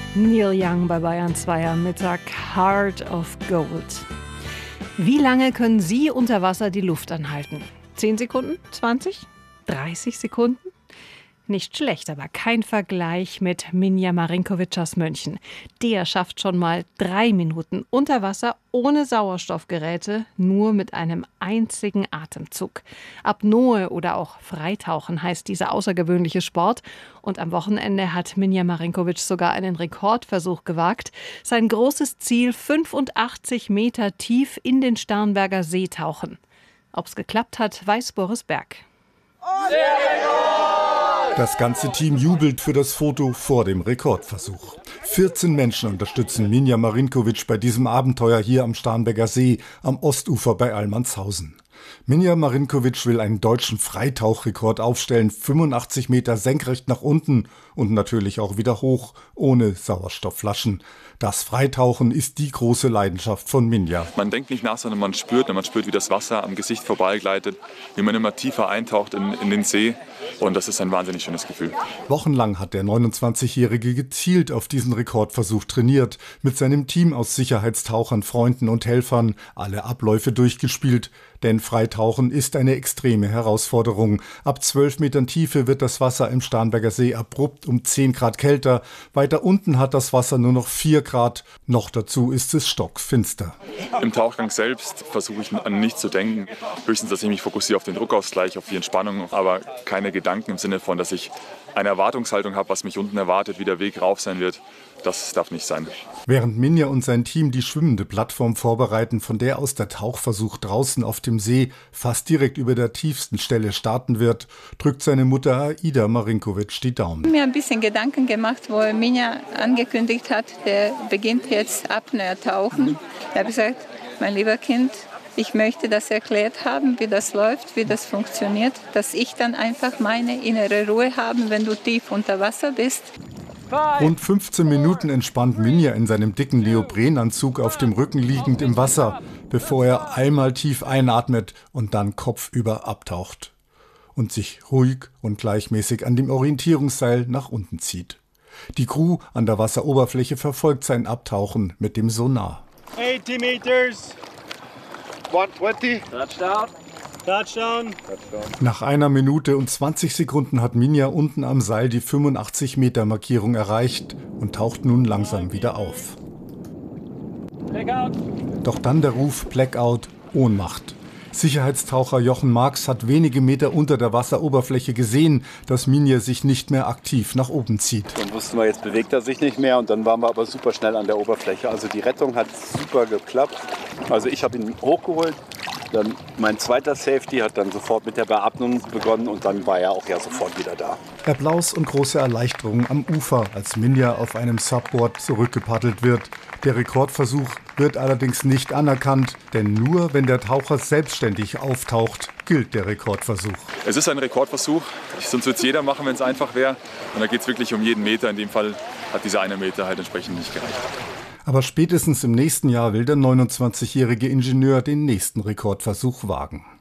Neil Young bei Bayern 2 am Mittag, Heart of Gold. Wie lange können Sie unter Wasser die Luft anhalten? 10 Sekunden? 20? 30 Sekunden? Nicht schlecht, aber kein Vergleich mit Minja Marinković aus München. Der schafft schon mal 3 Minuten unter Wasser ohne Sauerstoffgeräte, nur mit einem einzigen Atemzug. Apnoe oder auch Freitauchen heißt dieser außergewöhnliche Sport. Und am Wochenende hat Minja Marinković sogar einen Rekordversuch gewagt. Sein großes Ziel: 85 Meter tief in den Starnberger See tauchen. Ob's geklappt hat, weiß Boris Berg. Das ganze Team jubelt für das Foto vor dem Rekordversuch. 14 Menschen unterstützen Minja Marinković bei diesem Abenteuer hier am Starnberger See am Ostufer bei Allmannshausen. Minja Marinković will einen deutschen Freitauchrekord aufstellen, 85 Meter senkrecht nach unten und natürlich auch wieder hoch, ohne Sauerstoffflaschen. Das Freitauchen ist die große Leidenschaft von Minja. Man denkt nicht nach, sondern man spürt, wie das Wasser am Gesicht vorbeigleitet, wie man immer tiefer eintaucht in den See. Und das ist ein wahnsinnig schönes Gefühl. Wochenlang hat der 29-Jährige gezielt auf diesen Rekordversuch trainiert, mit seinem Team aus Sicherheitstauchern, Freunden und Helfern alle Abläufe durchgespielt. Denn Freitauchen ist eine extreme Herausforderung. Ab 12 Metern Tiefe wird das Wasser im Starnberger See abrupt um 10 Grad kälter. Weiter unten hat das Wasser nur noch 4 Grad. Noch dazu ist es stockfinster. Im Tauchgang selbst versuche ich an nichts zu denken. Höchstens, dass ich mich fokussiere auf den Druckausgleich, auf die Entspannung. Aber keine Gedanken im Sinne von, dass ich eine Erwartungshaltung habe, was mich unten erwartet, wie der Weg rauf sein wird. Das darf nicht sein. Während Minja und sein Team die schwimmende Plattform vorbereiten, von der aus der Tauchversuch draußen auf dem See fast direkt über der tiefsten Stelle starten wird, drückt seine Mutter Aida Marinković die Daumen. Ich habe mir ein bisschen Gedanken gemacht, wo Minja angekündigt hat, der beginnt jetzt Apnoe-Tauchen. Ich habe gesagt, mein lieber Kind, ich möchte das erklärt haben, wie das läuft, wie das funktioniert, dass ich dann einfach meine innere Ruhe habe, wenn du tief unter Wasser bist. Rund 15 Minuten entspannt Minja in seinem dicken Neoprenanzug auf dem Rücken liegend im Wasser, bevor er einmal tief einatmet und dann kopfüber abtaucht und sich ruhig und gleichmäßig an dem Orientierungsseil nach unten zieht. Die Crew an der Wasseroberfläche verfolgt sein Abtauchen mit dem Sonar. 80 meters, 120, Touchdown. Touchdown. Nach 1 Minute und 20 Sekunden hat Minja unten am Seil die 85 Meter Markierung erreicht und taucht nun langsam wieder auf. Blackout. Doch dann der Ruf Blackout, Ohnmacht. Sicherheitstaucher Jochen Marx hat wenige Meter unter der Wasseroberfläche gesehen, dass Minja sich nicht mehr aktiv nach oben zieht. Dann wussten wir, jetzt bewegt er sich nicht mehr und dann waren wir aber super schnell an der Oberfläche. Also die Rettung hat super geklappt. Also ich habe ihn hochgeholt. Dann mein zweiter Safety hat dann sofort mit der Beatmung begonnen und dann war er auch ja sofort wieder da. Applaus und große Erleichterung am Ufer, als Minja auf einem Subboard zurückgepaddelt wird. Der Rekordversuch wird allerdings nicht anerkannt, denn nur wenn der Taucher selbstständig auftaucht, gilt der Rekordversuch. Es ist ein Rekordversuch, sonst würde es jeder machen, wenn es einfach wäre. Und da geht es wirklich um jeden Meter. In dem Fall hat dieser eine Meter halt entsprechend nicht gereicht. Aber spätestens im nächsten Jahr will der 29-jährige Ingenieur den nächsten Rekordversuch wagen.